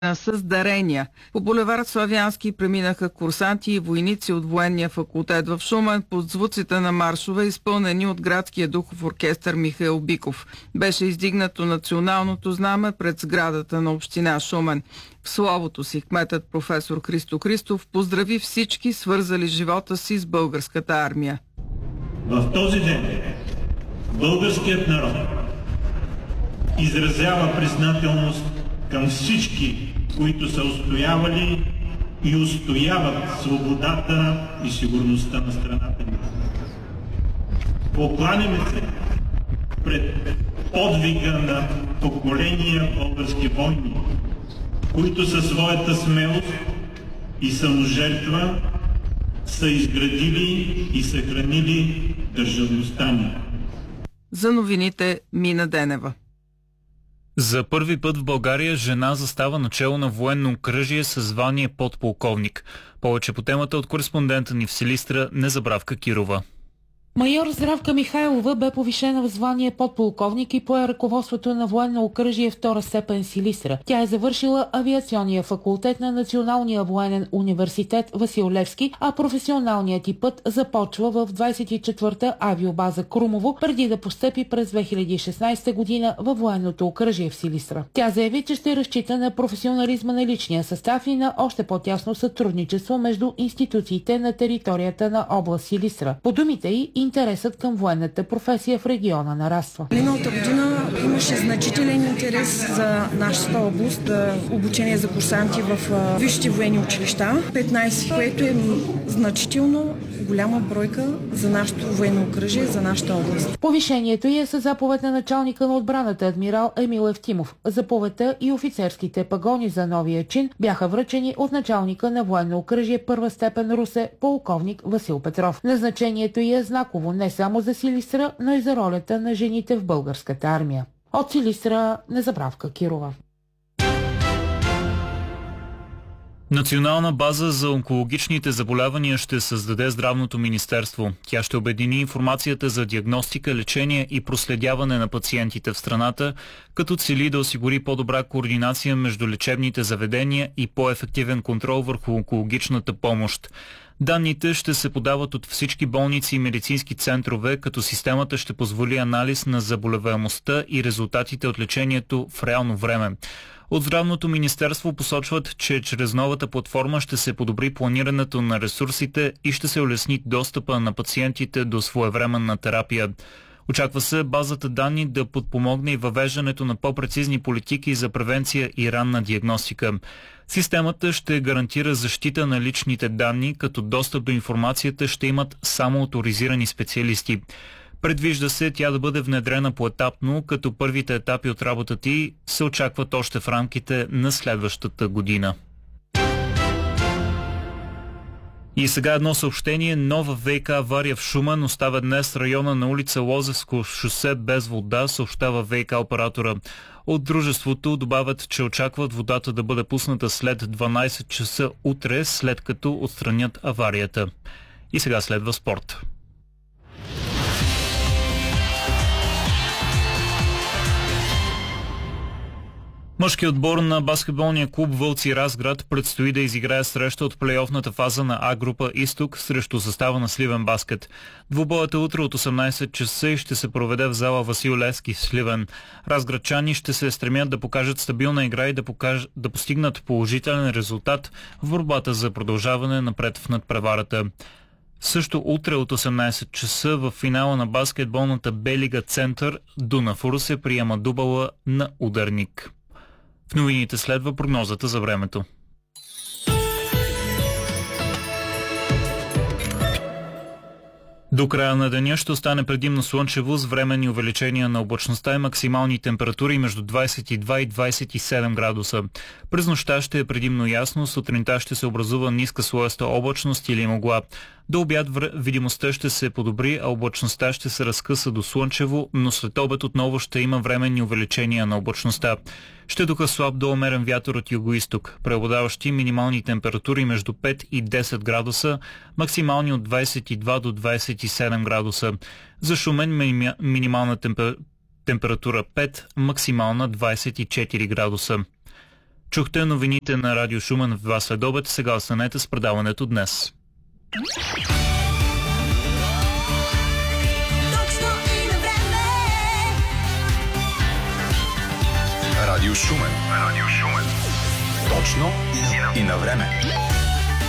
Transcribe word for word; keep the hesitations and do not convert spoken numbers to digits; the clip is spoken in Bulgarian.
с дарения. По булевард Славянски преминаха курсанти и войници от военния факултет в Шумен под звуците на маршове, изпълнени от градския духов оркестър Михаил Биков. Беше издигнато националното знаме пред сградата на община Шумен. В словото си кметът професор Христо Христов поздрави всички, свързали живота си с българската армия. В този ден българският народ изразява признателност към всички, които са устоявали и устояват свободата и сигурността на страната ни. Покланяме се пред подвига на поколения български войни, които със своята смелост и саможертва са изградили и съхранили държавността ни. За новините Мина Денева. За първи път в България жена застава начело на военно окръжие със звание подполковник. Повече по темата от кореспондента ни в Силистра Незабравка Кирова. Майор Здравка Михайлова бе повишена в звание подполковник и пое ръководството на военно окръжие втора степен Силистра. Тя е завършила авиационния факултет на Националния военен университет Васил Левски, а професионалният ти път започва в двадесет и четвърта авиобаза Крумово, преди да постъпи през две хиляди и шестнадесета година във военното окръжие в Силистра. Тя заяви, че ще разчита на професионализма на личния състав и на още по-тясно сътрудничество между институциите на територията на област Силистра. По думите й, интересът към военната професия в региона нараства. Миналата година имаше значителен интерес за нашата област, обучение за курсанти в висшите военни училища, петнадесет, което е значително голяма бройка за нашето военно окръжие, за нашата област. Повишението й е със заповед на началника на отбраната адмирал Емил Евтимов. Заповедта и офицерските пагони за новия чин бяха връчени от началника на военно окръжие първа степен Русе, полковник Васил Петров. Назначението й е знаково не само за Силистра, но и за ролята на жените в българската армия. От Силистра Незабравка Кирова. Национална база за онкологичните заболявания ще създаде Здравното министерство. Тя ще обедини информацията за диагностика, лечение и проследяване на пациентите в страната, като цели да осигури по-добра координация между лечебните заведения и по-ефективен контрол върху онкологичната помощ. Данните ще се подават от всички болници и медицински центрове, като системата ще позволи анализ на заболеваемостта и резултатите от лечението в реално време. От Здравното министерство посочват, че чрез новата платформа ще се подобри планирането на ресурсите и ще се улесни достъпа на пациентите до своевременна терапия. Очаква се базата данни да подпомогне и въвеждането на по-прецизни политики за превенция и ранна диагностика. Системата ще гарантира защита на личните данни, като достъп до информацията ще имат само оторизирани специалисти. Предвижда се тя да бъде внедрена поетапно, като първите етапи от работата й се очакват още в рамките на следващата година. И сега едно съобщение. Нова ВиК авария в Шумен оставя днес района на улица Лозевско шосе без вода, съобщава ВиК оператора. От дружеството добавят, че очакват водата да бъде пусната след дванадесет часа утре, след като отстранят аварията. И сега следва спорт. Мъжкият отбор на баскетболния клуб Вълци Разград предстои да изиграе среща от плейофната фаза на А група Изток срещу състава на Сливен Баскет. Двубоят е утре от осемнадесет часа и ще се проведе в зала Васил Левски в Сливен. Разградчани ще се стремят да покажат стабилна игра и да, покаж... да постигнат положителен резултат в борбата за продължаване напред в надпреварата. Също утре от осемнадесет часа в финала на баскетболната Б-лига Център Дунав Русе приема дубъла на Ударник. В новините следва прогнозата за времето. До края на деня ще остане предимно слънчево с временни увеличения на облачността и максимални температури между двадесет и два и двадесет и седем градуса. През нощта ще е предимно ясно, сутринта ще се образува ниска слоеста облачност или мъгла. До обяд видимостта ще се подобри, а облачността ще се разкъса до слънчево, но след обед отново ще има временни увеличения на облачността. Ще духа слаб до умерен вятър от югоизток. Преобладаващи минимални температури между пет и десет градуса, максимални от двадесет и два до двадесет и седем градуса. За Шумен ми, минимална темпер... температура пет, максимална двадесет и четири градуса. Чухте новините на Радио Шумен в два следобед. Сега останете с предаването днес. Радио Шумен. Радио Шумен. Точно и на време.